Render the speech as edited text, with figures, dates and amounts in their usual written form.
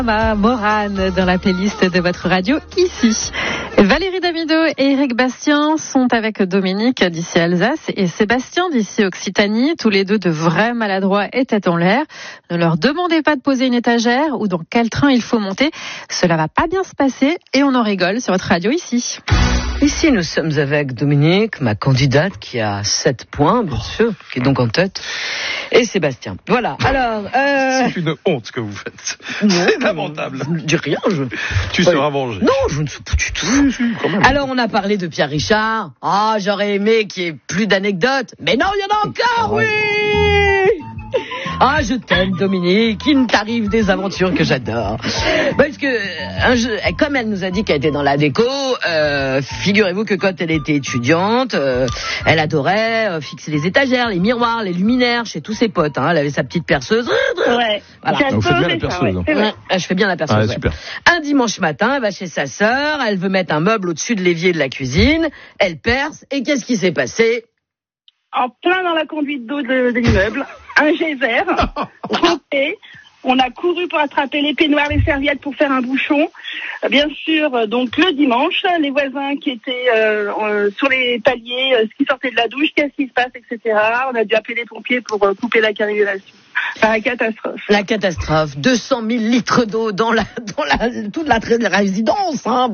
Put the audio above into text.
Morane dans la playlist de votre radio ici. Valérie Damido et Eric Bastien sont avec Dominique d'ici Alsace et Sébastien d'ici Occitanie, tous les deux de vrais maladroits et tête en l'air. Ne leur demandez pas de poser une étagère ou dans quel train il faut monter. Cela va pas bien se passer et on en rigole sur votre radio ici. Ici, nous sommes avec Dominique, ma candidate qui a 7 points, bien sûr, qui est donc en tête, et Sébastien. Voilà, alors... C'est une honte ce que vous faites. C'est lamentable. Je ne dis rien, Tu seras vengé. Non, je ne sais pas du tout. Si, quand même. Alors, on a parlé de Pierre Richard. Ah, j'aurais aimé qu'il y ait plus d'anecdotes. Mais non, il y en a encore, oui. Ah, je t'aime, Dominique. Il t'arrive des aventures que j'adore. Parce que, comme elle nous a dit qu'elle était dans la déco, figurez-vous que quand elle était étudiante, elle adorait fixer les étagères, les miroirs, les luminaires chez tous ses potes. Elle avait sa petite perceuse. Ouais. Voilà. Vous faites bien la perceuse. Ouais, je fais bien la perceuse. Ah, ouais. super. Un dimanche matin, elle va chez sa sœur, elle veut mettre un meuble au-dessus de l'évier de la cuisine, elle perce, et qu'est-ce qui s'est passé? En plein dans la conduite d'eau de l'immeuble, un geyser, trempé. On a couru pour attraper les peignoirs, les serviettes pour faire un bouchon. Bien sûr, donc le dimanche, les voisins qui étaient sur les paliers, qui sortaient de la douche, qu'est-ce qui se passe, etc. On a dû appeler les pompiers pour couper la canalisation. Enfin, la catastrophe. La catastrophe. 200 000 litres d'eau dans toute la résidence, hein.